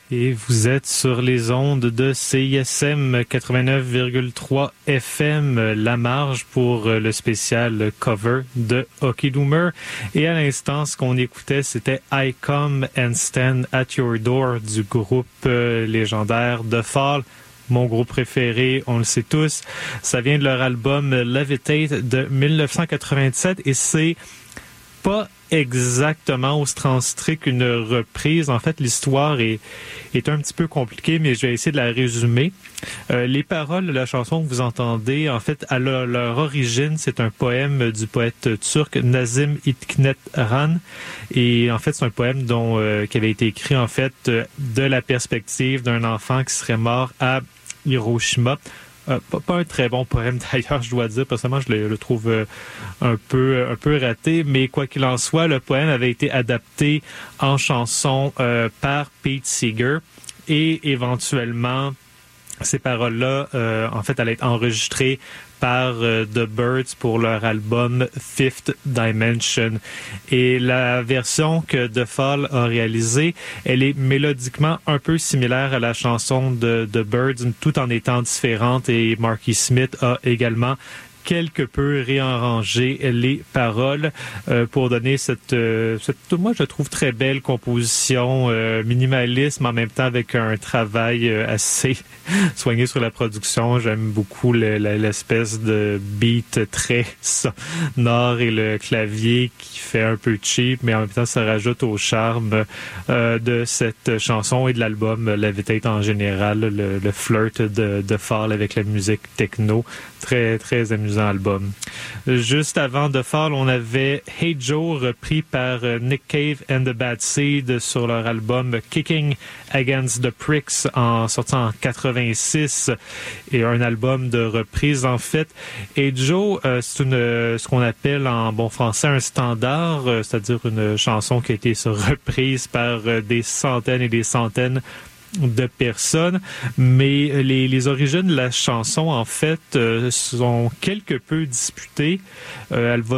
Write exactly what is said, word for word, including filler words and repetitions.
Et vous êtes sur les ondes de C I S M quatre-vingt-neuf virgule trois F M, La Marge, pour le spécial cover de Hockey Doomer. Et à l'instant, ce qu'on écoutait, c'était I Come and Stand at Your Door du groupe euh, légendaire The Fall. Mon groupe préféré, on le sait tous. Ça vient de leur album Levitate de dix-neuf cent quatre-vingt-dix-sept et c'est pas exactement au strict une reprise. En fait, l'histoire est, est un petit peu compliquée, mais je vais essayer de la résumer. Euh, les paroles de la chanson que vous entendez, en fait, à leur, leur origine, c'est un poème du poète turc Nazım Hikmet Ran. Et en fait, c'est un poème dont, euh, qui avait été écrit, en fait, euh, de la perspective d'un enfant qui serait mort à Hiroshima. Euh, pas, pas un très bon poème d'ailleurs, je dois dire. Personnellement, je le, le trouve euh, un peu un peu raté, mais quoi qu'il en soit, le poème avait été adapté en chanson euh, par Pete Seeger et éventuellement, ces paroles-là, euh, en fait, allaient être enregistrées par euh, The Byrds pour leur album Fifth Dimension. Et la version que The Fall a réalisée, elle est mélodiquement un peu similaire à la chanson de The Byrds, tout en étant différente. Et Marky Smith a également quelque peu réarranger les paroles euh, pour donner cette, euh, cette, moi je trouve très belle composition euh, minimaliste, mais en même temps avec un travail euh, assez soigné sur la production. J'aime beaucoup le, la, l'espèce de beat très sonore et le clavier qui fait un peu cheap, mais en même temps ça rajoute au charme euh, de cette chanson et de l'album Levitate en général, le, le flirt de, de Fall avec la musique techno. Très, très amusant album. Juste avant The Fall, on avait Hey Joe, repris par Nick Cave and the Bad Seed sur leur album Kicking Against the Pricks, en sortant en quatre-vingt-six, et un album de reprise en fait. Hey Joe, euh, c'est une, ce qu'on appelle en bon français un standard, euh, c'est-à-dire une chanson qui a été reprise par euh, des centaines et des centaines de personnes, mais les, les origines de la chanson, en fait, euh, sont quelque peu disputées. Euh, elle va